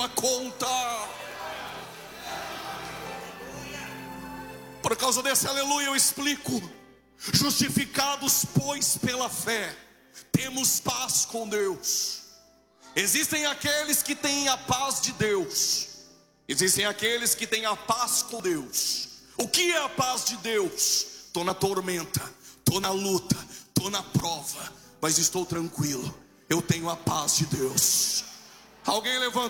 a conta. Por causa desse aleluia eu explico. Justificados, pois, pela fé, temos paz com Deus. Existem aqueles que têm a paz de Deus. Existem aqueles que têm a paz com Deus. O que é a paz de Deus? Estou na tormenta, estou na luta, estou na prova, mas estou tranquilo. Eu tenho a paz de Deus. Alguém levanta